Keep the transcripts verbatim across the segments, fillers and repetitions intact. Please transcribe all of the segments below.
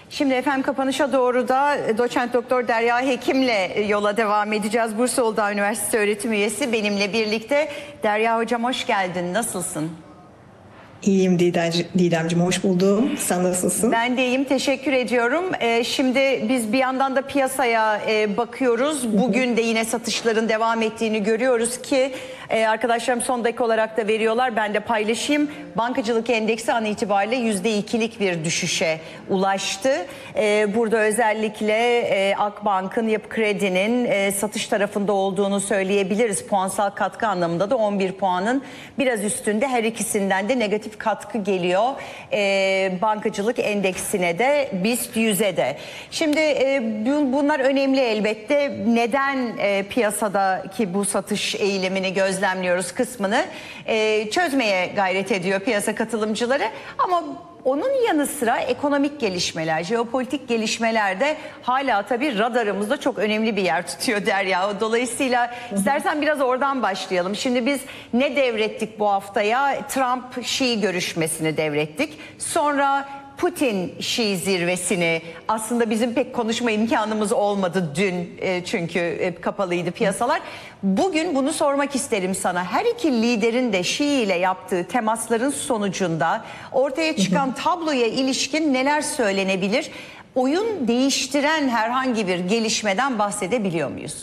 Şimdi efendim kapanışa doğru da doçent doktor Derya Hekim'le yola devam edeceğiz. Bursa Uludağ Üniversitesi öğretim üyesi benimle birlikte. Derya hocam hoş geldin. Nasılsın? İyiyim Didemciğim, hoş buldum. Sen nasılsın? Ben de iyiyim, teşekkür ediyorum. Ee, şimdi biz bir yandan da piyasaya e, bakıyoruz. Bugün de yine satışların devam ettiğini görüyoruz ki e, arkadaşlarım son dakika olarak da veriyorlar. Ben de paylaşayım. Bankacılık endeksi an itibariyle yüzde ikilik bir düşüşe ulaştı. E, burada özellikle e, Akbank'ın, Yapı Kredi'nin e, satış tarafında olduğunu söyleyebiliriz. Puansal katkı anlamında da on bir puanın biraz üstünde, her ikisinden de negatif katkı geliyor e, bankacılık endeksine de BIST yüze de. Şimdi e, bunlar önemli elbette. Neden e, piyasadaki bu satış eğilimini gözlemliyoruz kısmını e, çözmeye gayret ediyor piyasa katılımcıları. Ama onun yanı sıra ekonomik gelişmeler, jeopolitik gelişmeler de hala tabii radarımızda çok önemli bir yer tutuyor Derya. Dolayısıyla istersen biraz oradan başlayalım. Şimdi biz ne devrettik bu haftaya? Trump-Xi görüşmesini devrettik. Sonra Putin-Xi zirvesini, aslında bizim pek konuşma imkanımız olmadı dün e, çünkü e, kapalıydı piyasalar. Bugün bunu sormak isterim sana. Her iki liderin de Xi ile yaptığı temasların sonucunda ortaya çıkan tabloya ilişkin neler söylenebilir? Oyun değiştiren herhangi bir gelişmeden bahsedebiliyor muyuz?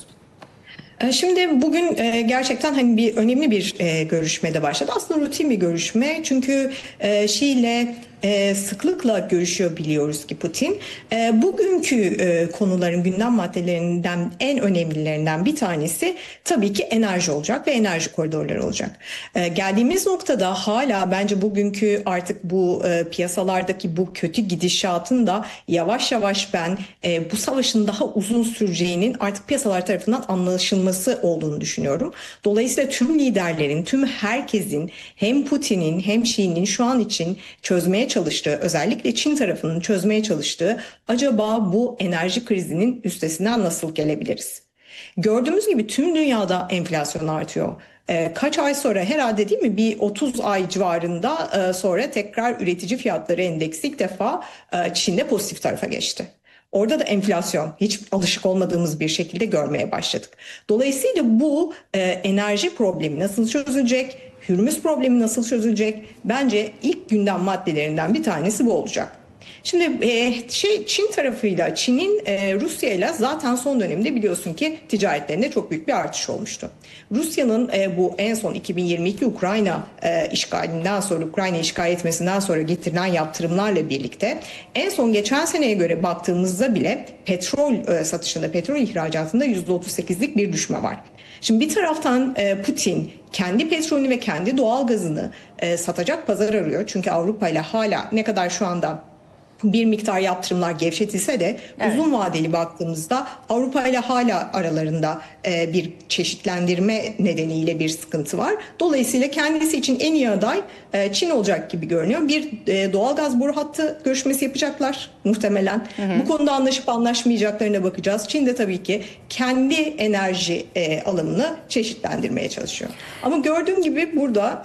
Şimdi bugün gerçekten hani bir önemli bir görüşmede başladı. Aslında rutin bir görüşme. Çünkü Xi ile sıklıkla görüşüyor biliyoruz ki Putin. Bugünkü konuların, gündem maddelerinden en önemlilerinden bir tanesi tabii ki enerji olacak ve enerji koridorları olacak. Geldiğimiz noktada hala bence bugünkü artık bu piyasalardaki bu kötü gidişatın da yavaş yavaş ben bu savaşın daha uzun süreceğinin artık piyasalar tarafından anlaşılması olduğunu düşünüyorum. Dolayısıyla tüm liderlerin, tüm herkesin, hem Putin'in hem Xi'nin şu an için çözmeye çalıştığı, özellikle Çin tarafının çözmeye çalıştığı, acaba bu enerji krizinin üstesinden nasıl gelebiliriz? Gördüğümüz gibi tüm dünyada enflasyon artıyor. Ee, kaç ay sonra, herhalde değil mi, bir otuz ay civarında e, sonra tekrar üretici fiyatları endeksi ilk defa e, Çin'de pozitif tarafa geçti. Orada da enflasyon hiç alışık olmadığımız bir şekilde görmeye başladık. Dolayısıyla bu e, enerji problemi nasıl çözülecek? Hürmüz problemi nasıl çözülecek? Bence ilk gündem maddelerinden bir tanesi bu olacak. Şimdi e, şey Çin tarafıyla, Çin'in e, Rusya ile zaten son dönemde biliyorsun ki ticaretlerinde çok büyük bir artış olmuştu. Rusya'nın e, bu en son iki bin yirmi iki Ukrayna e, işgalinden sonra, Ukrayna işgal etmesinden sonra getirilen yaptırımlarla birlikte en son geçen seneye göre baktığımızda bile petrol e, satışında, petrol ihracatında yüzde otuz sekizlik bir düşme var. Şimdi bir taraftan Putin kendi petrolünü ve kendi doğalgazını satacak pazar arıyor. Çünkü Avrupa ile hala ne kadar şu anda bir miktar yaptırımlar gevşetilse de evet, uzun vadeli baktığımızda Avrupa ile hala aralarında bir çeşitlendirme nedeniyle bir sıkıntı var. Dolayısıyla kendisi için en iyi aday Çin olacak gibi görünüyor. Bir doğalgaz boru hattı görüşmesi yapacaklar muhtemelen. Hı hı. Bu konuda anlaşıp anlaşmayacaklarına bakacağız. Çin de tabii ki kendi enerji alımını çeşitlendirmeye çalışıyor. Ama gördüğüm gibi burada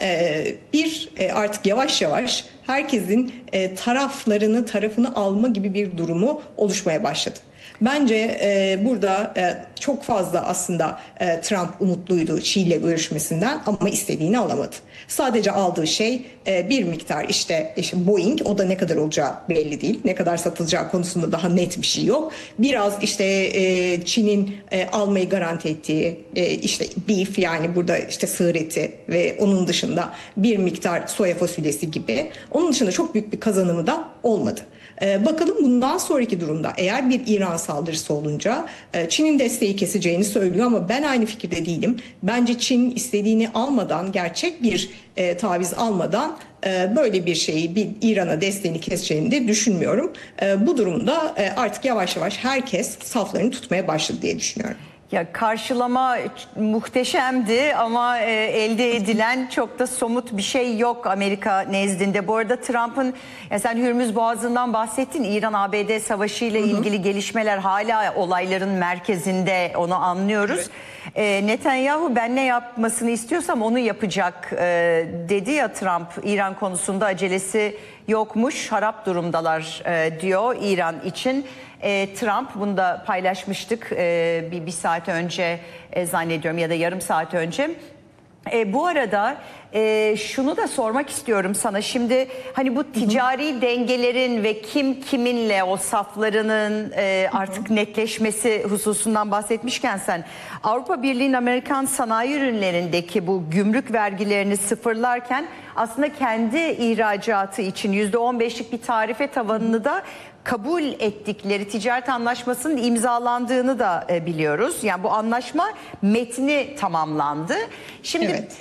bir artık yavaş yavaş herkesin e, taraflarını, tarafını alma gibi bir durumu oluşmaya başladı. Bence e, burada e, çok fazla aslında e, Trump umutluydu Xi ile görüşmesinden ama istediğini alamadı. Sadece aldığı şey e, bir miktar işte, işte Boeing, o da ne kadar olacağı belli değil. Ne kadar satılacağı konusunda daha net bir şey yok. Biraz işte e, Çin'in e, almayı garanti ettiği e, işte beef, yani burada işte sığır eti ve onun dışında bir miktar soya fasulyesi gibi. Onun dışında çok büyük bir kazanımı da olmadı. Ee, bakalım bundan sonraki durumda eğer bir İran saldırısı olunca e, Çin'in desteği keseceğini söylüyor ama ben aynı fikirde değilim. Bence Çin istediğini almadan, gerçek bir e, taviz almadan e, böyle bir şeyi, bir İran'a desteğini keseceğini de düşünmüyorum. E, bu durumda e, artık yavaş yavaş herkes saflarını tutmaya başladı diye düşünüyorum. Ya karşılama muhteşemdi ama e, elde edilen çok da somut bir şey yok Amerika nezdinde. Bu arada Trump'ın, ya sen Hürmüz Boğazı'ndan bahsettin. İran-A B D savaşı ile ilgili gelişmeler hala olayların merkezinde, onu anlıyoruz. Evet. E, Netanyahu ben ne yapmasını istiyorsam onu yapacak e, dedi ya Trump. İran konusunda acelesi yokmuş, harap durumdalar e, diyor İran için. E, Trump, bunu da paylaşmıştık e, bir, bir saat önce e, zannediyorum ya da yarım saat önce. E, bu arada e, şunu da sormak istiyorum sana. Şimdi hani bu ticari hı hı. dengelerin ve kim kiminle o saflarının e, artık hı hı. netleşmesi hususundan bahsetmişken sen Avrupa Birliği'nin Amerikan sanayi ürünlerindeki bu gümrük vergilerini sıfırlarken aslında kendi ihracatı için yüzde on beşlik bir tarife tavanını da kabul ettikleri ticaret anlaşmasının imzalandığını da e, biliyoruz. Yani bu anlaşma metni tamamlandı. Şimdi evet.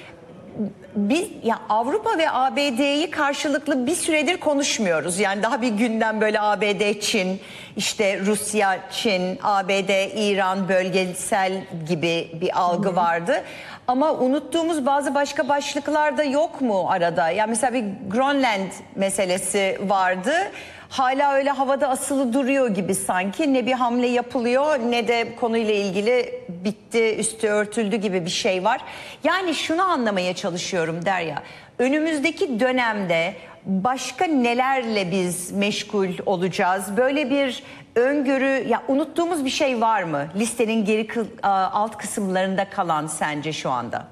biz ya Avrupa ve A B D'yi karşılıklı bir süredir konuşmuyoruz. Yani daha bir günden böyle A B D, Çin, işte Rusya, Çin, A B D, İran bölgesel gibi bir algı Hı. vardı. Ama unuttuğumuz bazı başka başlıklar da yok mu arada? Yani mesela bir Grönland meselesi vardı. Hala öyle havada asılı duruyor gibi sanki. Ne bir hamle yapılıyor ne de konuyla ilgili bitti, üstü örtüldü gibi bir şey var. Yani şunu anlamaya çalışıyorum Derya. Önümüzdeki dönemde başka nelerle biz meşgul olacağız? Böyle bir öngörü, ya unuttuğumuz bir şey var mı? Listenin geri alt kısımlarında kalan sence şu anda?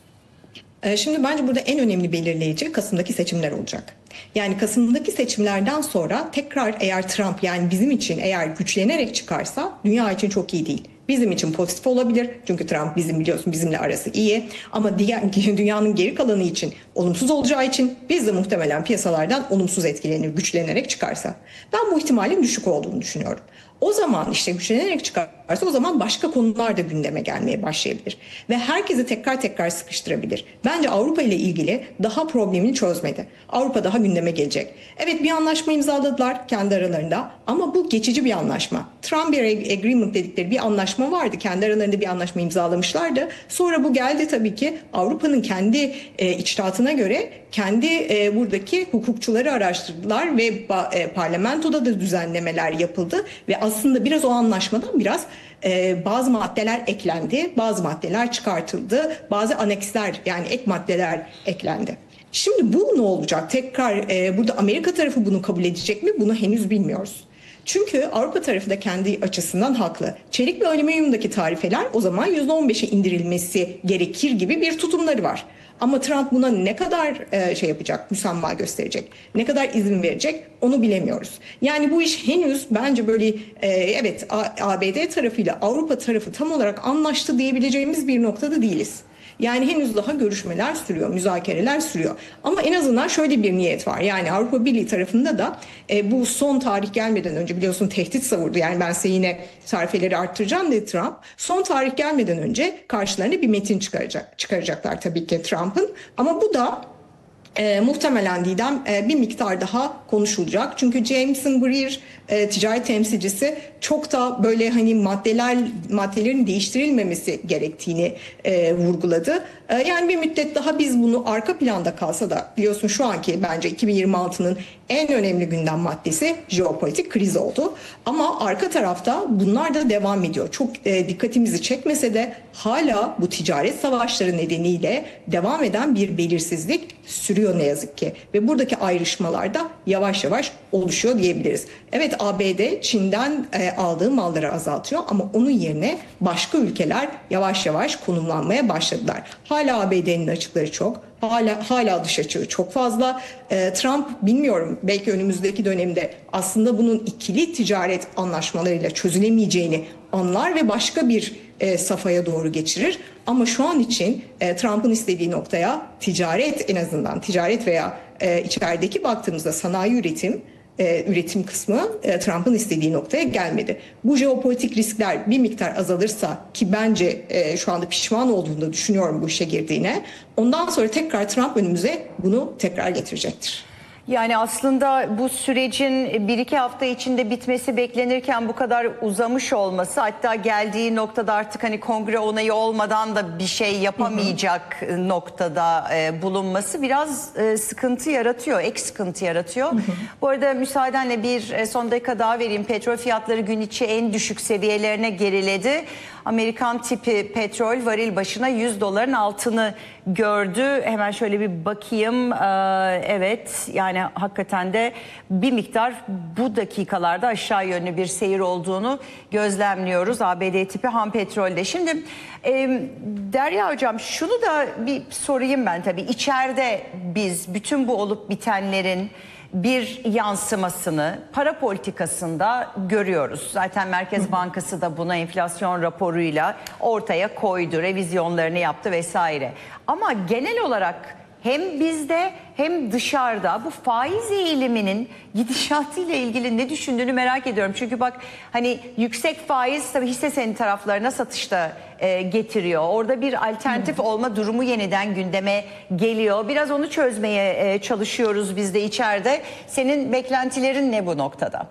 Şimdi bence burada en önemli belirleyici Kasım'daki seçimler olacak. Yani Kasım'daki seçimlerden sonra tekrar eğer Trump, yani bizim için eğer güçlenerek çıkarsa dünya için çok iyi değil. Bizim için pozitif olabilir çünkü Trump bizim biliyorsun bizimle arası iyi, ama diğer dünyanın geri kalanı için olumsuz olacağı için biz de muhtemelen piyasalardan olumsuz etkilenir güçlenerek çıkarsa. Ben bu ihtimalin düşük olduğunu düşünüyorum. O zaman işte güçlenerek çıkarsa o zaman başka konular da gündeme gelmeye başlayabilir. Ve herkesi tekrar tekrar sıkıştırabilir. Bence Avrupa ile ilgili daha problemini çözmedi. Avrupa daha gündeme gelecek. Evet, bir anlaşma imzaladılar kendi aralarında ama bu geçici bir anlaşma. Trump Agreement dedikleri bir anlaşma vardı. Kendi aralarında bir anlaşma imzalamışlardı. Sonra bu geldi tabii ki Avrupa'nın kendi e, içtihatına göre kendi e, buradaki hukukçuları araştırdılar ve e, parlamentoda da düzenlemeler yapıldı ve aslında biraz o anlaşmadan biraz e, bazı maddeler eklendi, bazı maddeler çıkartıldı, bazı aneksler yani ek maddeler eklendi. Şimdi bu ne olacak? Tekrar e, burada Amerika tarafı bunu kabul edecek mi? Bunu henüz bilmiyoruz. Çünkü Avrupa tarafı da kendi açısından haklı. Çelik ve alüminyumdaki tarifeler o zaman yüzde on beşe indirilmesi gerekir gibi bir tutumları var. Ama Trump buna ne kadar e, şey yapacak, müsamaha gösterecek, ne kadar izin verecek onu bilemiyoruz. Yani bu iş henüz bence böyle e, evet A B D tarafıyla Avrupa tarafı tam olarak anlaştı diyebileceğimiz bir noktada değiliz. Yani henüz daha görüşmeler sürüyor, müzakereler sürüyor. Ama en azından şöyle bir niyet var. Yani Avrupa Birliği tarafında da e, bu son tarih gelmeden önce biliyorsun tehdit savurdu. Yani ben size yine tarifeleri arttıracağım dedi Trump. Son tarih gelmeden önce karşılarına bir metin çıkaracak, çıkaracaklar tabii ki Trump'ın. Ama bu da E, muhtemelen Didem e, bir miktar daha konuşulacak. Çünkü Jameson Greer e, ticaret temsilcisi çok da böyle hani maddeler maddelerin değiştirilmemesi gerektiğini e, vurguladı. E, yani bir müddet daha biz bunu arka planda kalsa da biliyorsun şu anki bence iki bin yirmi altının en önemli gündem maddesi jeopolitik kriz oldu. Ama arka tarafta bunlar da devam ediyor. Çok e, dikkatimizi çekmese de hala bu ticaret savaşları nedeniyle devam eden bir belirsizlik sürüyor ne yazık ki. Ve buradaki ayrışmalar da yavaş yavaş oluşuyor diyebiliriz. Evet, A B D Çin'den e, aldığı malları azaltıyor ama onun yerine başka ülkeler yavaş yavaş konumlanmaya başladılar. Hala A B D'nin açıkları çok. Hala, hala dış açığı çok fazla. Ee, Trump bilmiyorum belki önümüzdeki dönemde aslında bunun ikili ticaret anlaşmalarıyla çözülemeyeceğini anlar ve başka bir e, safhaya doğru geçirir. Ama şu an için e, Trump'ın istediği noktaya ticaret, en azından ticaret veya e, içerideki baktığımızda sanayi üretim, E, üretim kısmı e, Trump'ın istediği noktaya gelmedi. Bu jeopolitik riskler bir miktar azalırsa ki bence e, şu anda pişman olduğunu da düşünüyorum bu işe girdiğine. Ondan sonra tekrar Trump önümüze bunu tekrar getirecektir. Yani aslında bu sürecin bir iki hafta içinde bitmesi beklenirken bu kadar uzamış olması, hatta geldiği noktada artık hani kongre onayı olmadan da bir şey yapamayacak hı hı. noktada e, bulunması biraz e, sıkıntı yaratıyor, ek sıkıntı yaratıyor. Hı hı. Bu arada müsaadenle bir e, son dakika daha vereyim. Petrol fiyatları gün içi en düşük seviyelerine geriledi. Amerikan tipi petrol varil başına yüz doların altını gördü. Hemen şöyle bir bakayım. Ee, evet, yani hakikaten de bir miktar bu dakikalarda aşağı yönlü bir seyir olduğunu gözlemliyoruz A B D tipi ham petrolde. Şimdi e, Derya Hocam, şunu da bir sorayım ben tabii. İçeride biz bütün bu olup bitenlerin bir yansımasını para politikasında görüyoruz. Zaten Merkez Bankası da buna enflasyon raporuyla ortaya koydu, revizyonlarını yaptı vesaire. Ama genel olarak hem bizde hem dışarıda bu faiz eğiliminin gidişatıyla ilgili ne düşündüğünü merak ediyorum. Çünkü bak, hani yüksek faiz tabii hisse senedi taraflarına satışta e, getiriyor. Orada bir alternatif olma durumu yeniden gündeme geliyor. Biraz onu çözmeye e, çalışıyoruz biz de içeride. Senin beklentilerin ne bu noktada?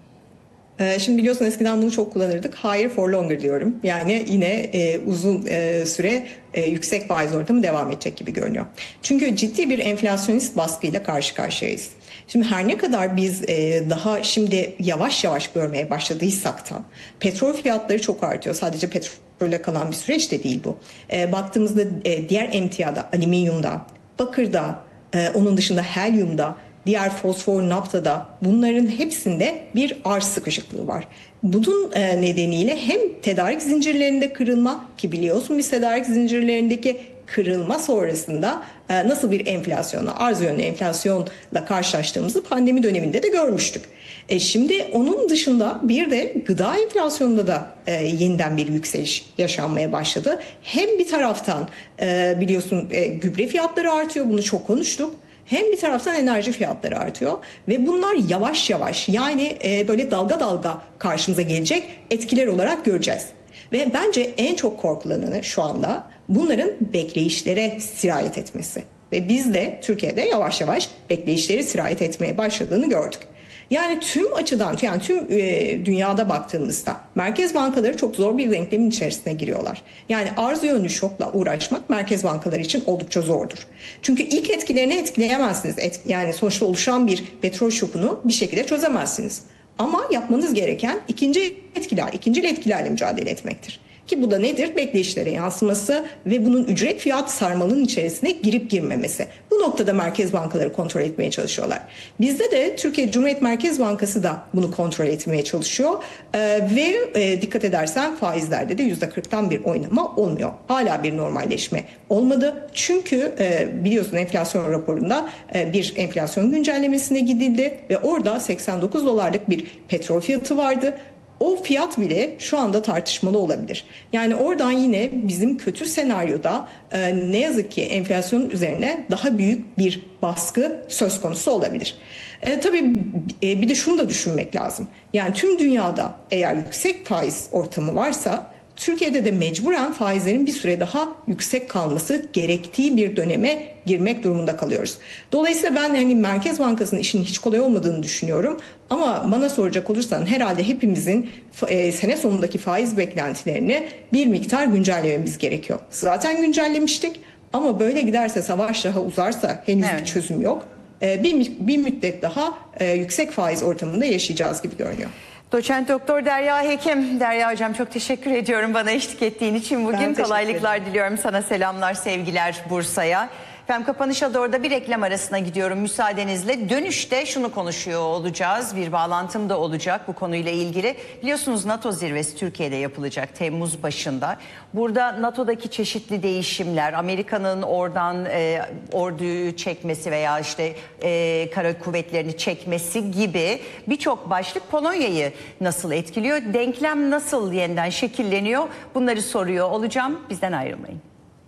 Şimdi biliyorsun eskiden bunu çok kullanırdık. Higher for longer diyorum. Yani yine e, uzun e, süre e, yüksek faiz ortamı devam edecek gibi görünüyor. Çünkü ciddi bir enflasyonist baskıyla karşı karşıyayız. Şimdi her ne kadar biz e, daha şimdi yavaş yavaş görmeye başladıysak da petrol fiyatları çok artıyor. Sadece petrole kalan bir süreç de değil bu. E, baktığımızda e, diğer emtiada, alüminyumda, bakırda, e, onun dışında helyumda, diğer fosfor, naftada, bunların hepsinde bir arz sıkışıklığı var. Bunun nedeniyle hem tedarik zincirlerinde kırılma, ki biliyorsun biz tedarik zincirlerindeki kırılma sonrasında nasıl bir enflasyonla, arz yönlü enflasyonla karşılaştığımızı pandemi döneminde de görmüştük. E şimdi onun dışında bir de gıda enflasyonunda da e, yeniden bir yükseliş yaşanmaya başladı. Hem bir taraftan e, biliyorsun e, gübre fiyatları artıyor, bunu çok konuştuk. Hem bir taraftan enerji fiyatları artıyor ve bunlar yavaş yavaş, yani e, böyle dalga dalga karşımıza gelecek etkiler olarak göreceğiz. Ve bence en çok korkulananı şu anda bunların bekleyişlere sirayet etmesi. Ve biz de Türkiye'de yavaş yavaş bekleyişleri sirayet etmeye başladığını gördük. Yani tüm açıdan, yani tüm e, dünyada baktığımızda merkez bankaları çok zor bir denklemin içerisine giriyorlar. Yani arz yönlü şokla uğraşmak merkez bankaları için oldukça zordur. Çünkü ilk etkilerini etkileyemezsiniz. Et, yani sonuçta oluşan bir petrol şokunu bir şekilde çözemezsiniz. Ama yapmanız gereken ikinci etkiler, ikincil etkilerle mücadele etmektir. Ki bu da nedir? Bekleyişlere yansıması ve bunun ücret fiyat sarmalının içerisine girip girmemesi. Bu noktada merkez bankaları kontrol etmeye çalışıyorlar. Bizde de Türkiye Cumhuriyet Merkez Bankası da bunu kontrol etmeye çalışıyor. Ee, ve e, dikkat edersen faizlerde de yüzde kırktan bir oynama olmuyor. Hala bir normalleşme olmadı. Çünkü e, biliyorsun enflasyon raporunda e, bir enflasyon güncellemesine gidildi ve orada seksen dokuz dolarlık bir petrol fiyatı vardı. O fiyat bile şu anda tartışmalı olabilir. Yani oradan yine bizim kötü senaryoda e, ne yazık ki enflasyonun üzerine daha büyük bir baskı söz konusu olabilir. E, tabii e, bir de şunu da düşünmek lazım. Yani tüm dünyada eğer yüksek faiz ortamı varsa Türkiye'de de mecburen faizlerin bir süre daha yüksek kalması gerektiği bir döneme girmek durumunda kalıyoruz. Dolayısıyla ben hani Merkez Bankası'nın işinin hiç kolay olmadığını düşünüyorum. Ama bana soracak olursan herhalde hepimizin e, sene sonundaki faiz beklentilerini bir miktar güncellememiz gerekiyor. Zaten güncellemiştik ama böyle giderse, savaş daha uzarsa, henüz evet. bir çözüm yok. E, bir, bir müddet daha e, yüksek faiz ortamında yaşayacağız gibi görünüyor. Doçent Doktor Derya Hekim. Derya Hocam, çok teşekkür ediyorum bana eşlik ettiğin için. Bugün kolaylıklar diliyorum sana. Selamlar, sevgiler Bursa'ya. Efendim, kapanışa doğru da bir reklam arasına gidiyorum müsaadenizle. Dönüşte şunu konuşuyor olacağız. Bir bağlantım da olacak bu konuyla ilgili. Biliyorsunuz NATO zirvesi Türkiye'de yapılacak Temmuz başında. Burada NATO'daki çeşitli değişimler, Amerika'nın oradan e, orduyu çekmesi veya işte e, kara kuvvetlerini çekmesi gibi birçok başlık Polonya'yı nasıl etkiliyor? Denklem nasıl yeniden şekilleniyor? Bunları soruyor olacağım. Bizden ayrılmayın.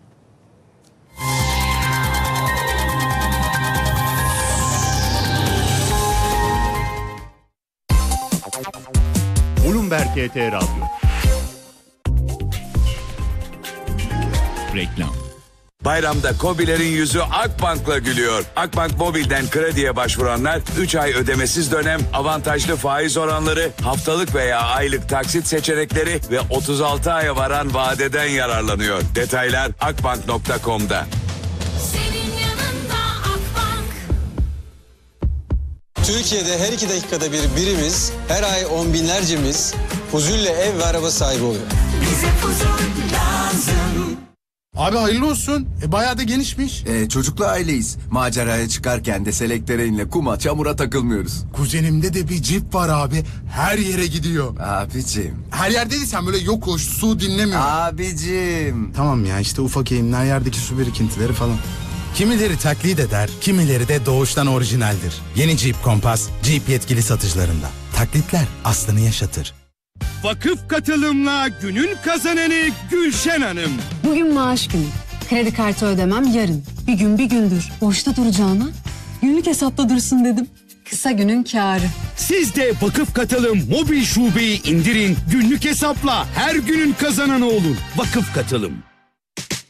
Bloomberg T T Radyo. Reklam. Bayramda KOBİ'lerin yüzü Akbank'la gülüyor. Akbank Mobil'den krediye başvuranlar üç ay ödemesiz dönem, avantajlı faiz oranları, haftalık veya aylık taksit seçenekleri ve otuz altı aya varan vadeden yararlanıyor. Detaylar akbank nokta com'da. Türkiye'de her iki dakikada bir birimiz, her ay on binlercemiz Fuzul'le ev ve araba sahibi oluyor. Bize Fuzul lazım. Abi hayırlı olsun. E, bayağı da genişmiş. Ee, çocuklu aileyiz. Maceraya çıkarken de selektöreinle kuma, çamura takılmıyoruz. Kuzenimde de bir cip var abi. Her yere gidiyor. Abicim. Her yerde değil, sen böyle yokuş, su dinlemiyor. Abicim. Tamam ya, işte ufak eğimler, yerdeki su birikintileri falan. Kimileri taklit eder, kimileri de doğuştan orijinaldir. Yeni Jeep Compass, Jeep yetkili satıcılarında. Taklitler aslını yaşatır. Vakıf katılımla günün kazananı Gülşen Hanım. Bugün maaş günü. Kredi kartı ödemem yarın. Bir gün bir gündür. Boşta duracağına günlük hesapta dursun dedim. Kısa günün kârı. Siz de Vakıf Katılım mobil şubeyi indirin. Günlük hesapla her günün kazananı olun. Vakıf Katılım.